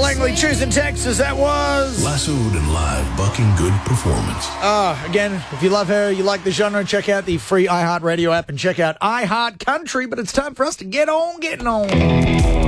Langley, choosing Texas. That was Lassoed and live, bucking good performance. Again, if you love her, you like the genre, check out the free iHeartRadio app and check out iHeart Country. But it's time for us to get on getting on.